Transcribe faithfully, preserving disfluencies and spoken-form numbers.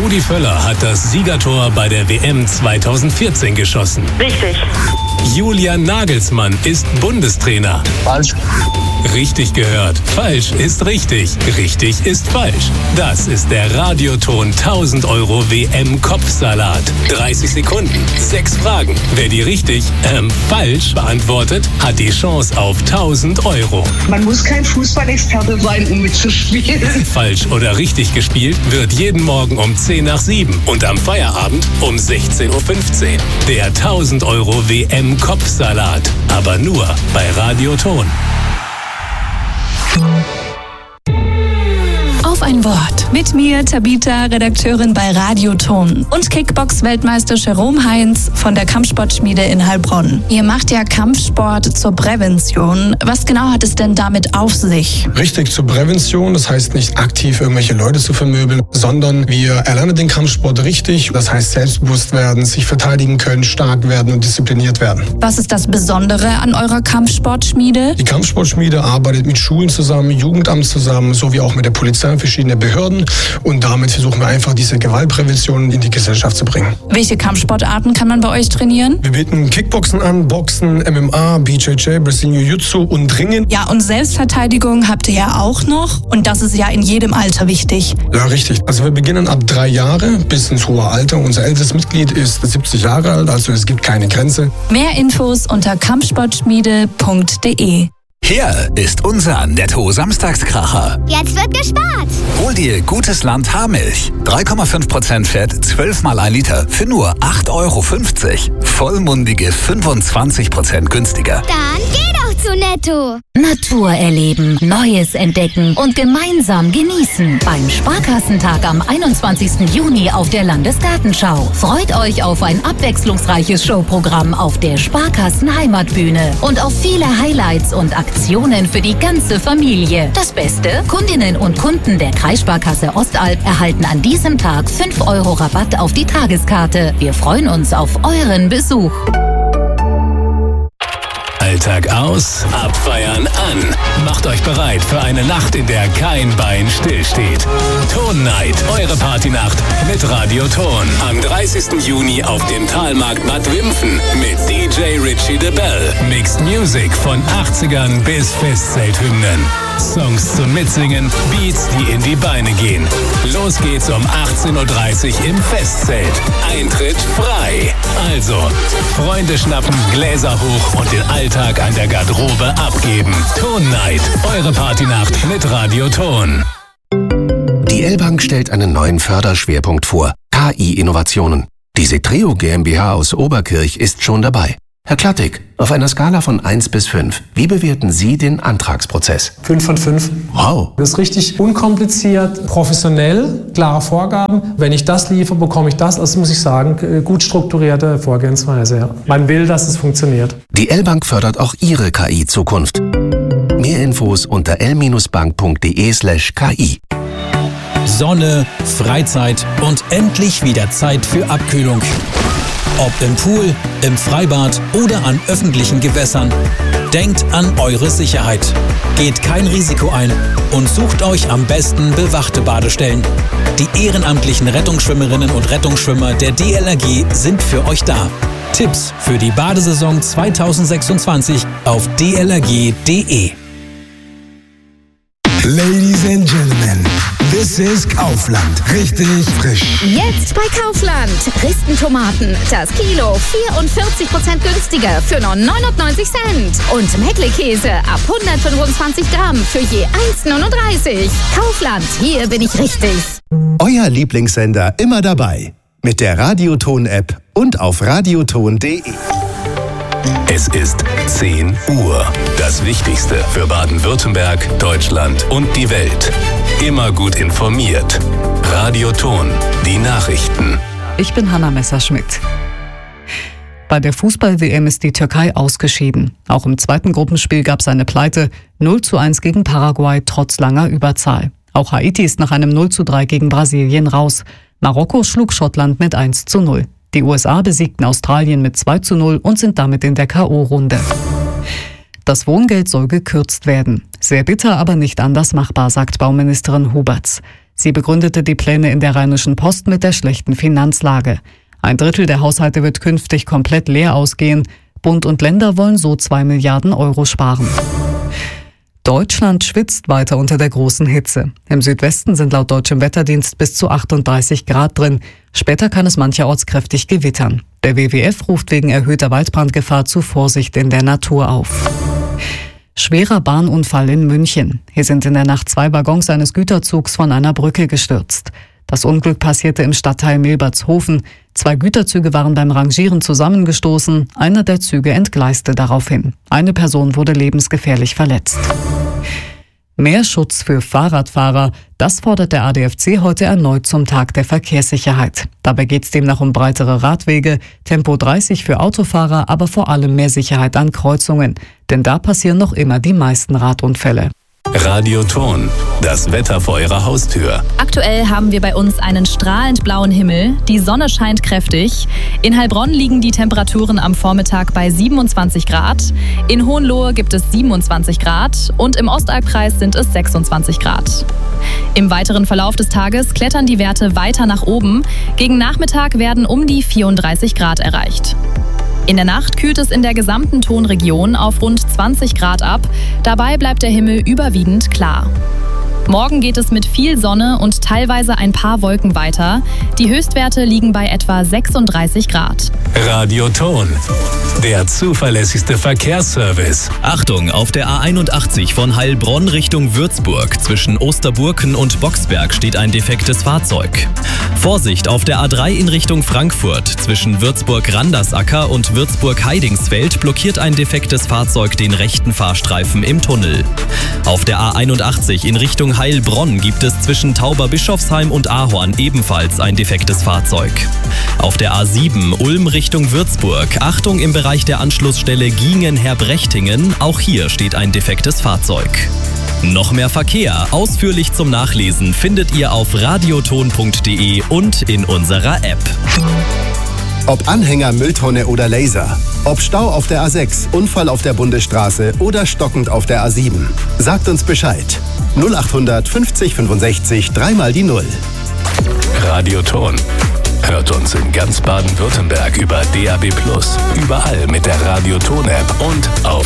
Rudi Völler hat das Siegertor bei der W M zweitausendvierzehn geschossen. Richtig. Julian Nagelsmann ist Bundestrainer. Falsch. Richtig gehört. Falsch ist richtig. Richtig ist falsch. Das ist der Radioton tausend Euro W M-Kopfsalat. dreißig Sekunden, sechs Fragen. Wer die richtig, ähm, falsch beantwortet, hat die Chance auf tausend Euro. Man muss kein Fußballexperte sein, um mitzuspielen. Falsch oder richtig gespielt wird jeden Morgen um zehn nach sieben und am Feierabend um sechzehn Uhr fünfzehn. Der tausend Euro W M-Kopfsalat. Aber nur bei Radioton. Auf ein Wort. Mit mir, Tabita, Redakteurin bei Radioton. Und Kickbox-Weltmeister Jerome Heinz von der Kampfsportschmiede in Heilbronn. Ihr macht ja Kampfsport zur Prävention. Was genau hat es denn damit auf sich? Richtig, zur Prävention. Das heißt nicht aktiv irgendwelche Leute zu vermöbeln, sondern wir erlernen den Kampfsport richtig. Das heißt selbstbewusst werden, sich verteidigen können, stark werden und diszipliniert werden. Was ist das Besondere an eurer Kampfsportschmiede? Die Kampfsportschmiede arbeitet mit Schulen zusammen, Jugendamt zusammen, sowie auch mit der Polizei und verschiedenen Behörden. Und damit versuchen wir einfach, diese Gewaltprävention in die Gesellschaft zu bringen. Welche Kampfsportarten kann man bei euch trainieren? Wir bieten Kickboxen an, Boxen, M M A, B J J, Brazilian Jiu-Jitsu und Ringen. Ja, und Selbstverteidigung habt ihr ja auch noch. Und das ist ja in jedem Alter wichtig. Ja, richtig. Also wir beginnen ab drei Jahre bis ins hohe Alter. Unser ältestes Mitglied ist siebzig Jahre alt, also es gibt keine Grenze. Mehr Infos unter kampfsportschmiede punkt de. Hier ist unser Netto-Samstagskracher. Jetzt wird gespart. Hol dir gutes Land Haarmilch. drei Komma fünf Prozent Fett, zwölf mal ein Liter für nur acht Euro fünfzig. Vollmundige fünfundzwanzig Prozent günstiger. Dann geh doch zu Netto. Natur erleben, Neues entdecken und gemeinsam genießen. Beim Sparkassentag am einundzwanzigsten Juni auf der Landesgartenschau. Freut euch auf ein abwechslungsreiches Showprogramm auf der Sparkassen Heimatbühne und auf viele Highlights und Aktionen für die ganze Familie. Das Beste? Kundinnen und Kunden der Kreissparkasse Ostalb erhalten an diesem Tag fünf Euro Rabatt auf die Tageskarte. Wir freuen uns auf euren Besuch. Alltag aus, abfeiern an. Macht euch bereit für eine Nacht, in der kein Bein stillsteht. Ton Night, eure Partynacht mit Radioton. Am dreißigsten Juni auf dem Talmarkt Bad Wimpfen mit D J Richie de Bell. Mixed Music von achtzigern bis Festzelthymnen. Songs zum Mitsingen, Beats, die in die Beine gehen. Los geht's um achtzehn Uhr dreißig im Festzelt. Eintritt frei. Also, Freunde schnappen, Gläser hoch und den Alltag an der Garderobe abgeben. Ton Night, eure Partynacht mit Radioton. Die L-Bank stellt einen neuen Förderschwerpunkt vor: K I-Innovationen. Die Setreo GmbH aus Oberkirch ist schon dabei. Herr Klattig, auf einer Skala von eins bis fünf, wie bewerten Sie den Antragsprozess? fünf von fünf. Wow. Das ist richtig unkompliziert, professionell, klare Vorgaben. Wenn ich das liefere, bekomme ich das. Also muss ich sagen, gut strukturierte Vorgehensweise. Ja. Man will, dass es funktioniert. Die L-Bank fördert auch Ihre K I-Zukunft. Mehr Infos unter l bank punkt de slash k i. Sonne, Freizeit und endlich wieder Zeit für Abkühlung. Ob im Pool, im Freibad oder an öffentlichen Gewässern. Denkt an eure Sicherheit. Geht kein Risiko ein und sucht euch am besten bewachte Badestellen. Die ehrenamtlichen Rettungsschwimmerinnen und Rettungsschwimmer der D L R G sind für euch da. Tipps für die Badesaison zweitausendsechsundzwanzig auf d l r g punkt de. Ladies and Gentlemen, this is Kaufland. Richtig frisch. Jetzt bei Kaufland. Ristentomaten. Das Kilo vierundvierzig Prozent günstiger für nur neunundneunzig Cent. Und Meckle-Käse ab hundertfünfundzwanzig Gramm für je eins Komma neununddreißig. Kaufland, hier bin ich richtig. Euer Lieblingssender immer dabei. Mit der Radioton-App und auf radioton punkt de. Es ist zehn Uhr. Das Wichtigste für Baden-Württemberg, Deutschland und die Welt. Immer gut informiert. Radioton, die Nachrichten. Ich bin Hanna Messerschmidt. Bei der Fußball-W M ist die Türkei ausgeschieden. Auch im zweiten Gruppenspiel gab es eine Pleite. null zu eins gegen Paraguay trotz langer Überzahl. Auch Haiti ist nach einem null zu drei gegen Brasilien raus. Marokko schlug Schottland mit eins zu null. Die U S A besiegten Australien mit zwei zu null und sind damit in der K O-Runde. Das Wohngeld soll gekürzt werden. Sehr bitter, aber nicht anders machbar, sagt Bauministerin Huberts. Sie begründete die Pläne in der Rheinischen Post mit der schlechten Finanzlage. Ein Drittel der Haushalte wird künftig komplett leer ausgehen. Bund und Länder wollen so zwei Milliarden Euro sparen. Deutschland schwitzt weiter unter der großen Hitze. Im Südwesten sind laut deutschem Wetterdienst bis zu achtunddreißig Grad drin. Später kann es mancherorts kräftig gewittern. Der W W F ruft wegen erhöhter Waldbrandgefahr zu Vorsicht in der Natur auf. Schwerer Bahnunfall in München. Hier sind in der Nacht zwei Waggons eines Güterzugs von einer Brücke gestürzt. Das Unglück passierte im Stadtteil Milbertshofen. Zwei Güterzüge waren beim Rangieren zusammengestoßen. Einer der Züge entgleiste daraufhin. Eine Person wurde lebensgefährlich verletzt. Mehr Schutz für Fahrradfahrer, das fordert der A D F C heute erneut zum Tag der Verkehrssicherheit. Dabei geht es demnach um breitere Radwege, Tempo dreißig für Autofahrer, aber vor allem mehr Sicherheit an Kreuzungen. Denn da passieren noch immer die meisten Radunfälle. Radio Ton, das Wetter vor Ihrer Haustür. Aktuell haben wir bei uns einen strahlend blauen Himmel. Die Sonne scheint kräftig. In Heilbronn liegen die Temperaturen am Vormittag bei siebenundzwanzig Grad. In Hohenlohe gibt es siebenundzwanzig Grad und im Ostalbkreis sind es sechsundzwanzig Grad. Im weiteren Verlauf des Tages klettern die Werte weiter nach oben. Gegen Nachmittag werden um die vierunddreißig Grad erreicht. In der Nacht kühlt es in der gesamten Tonregion auf rund zwanzig Grad ab. Dabei bleibt der Himmel überwiegend klar. Morgen geht es mit viel Sonne und teilweise ein paar Wolken weiter. Die Höchstwerte liegen bei etwa sechsunddreißig Grad. Radio Ton, der zuverlässigste Verkehrsservice. Achtung, auf der A einundachtzig von Heilbronn Richtung Würzburg zwischen Osterburken und Boxberg steht ein defektes Fahrzeug. Vorsicht, auf der A drei in Richtung Frankfurt zwischen Würzburg-Randersacker und Würzburg-Heidingsfeld blockiert ein defektes Fahrzeug den rechten Fahrstreifen im Tunnel. Auf der A einundachtzig in Richtung Heilbronn gibt es zwischen Tauberbischofsheim und Ahorn ebenfalls ein defektes Fahrzeug. Auf der A sieben Ulm Richtung Würzburg, Achtung im Bereich der Anschlussstelle Giengen-Herbrechtingen, auch hier steht ein defektes Fahrzeug. Noch mehr Verkehr, ausführlich zum Nachlesen, findet ihr auf radioton punkt de und in unserer App. Ob Anhänger, Mülltonne oder Laser. Ob Stau auf der A sechs, Unfall auf der Bundesstraße oder stockend auf der A sieben. Sagt uns Bescheid. null achthundert fünfzig fünfundsechzig, dreimal die Null. Radio Ton. Hört uns in ganz Baden-Württemberg über D A B plus, überall mit der Radio Ton App und auf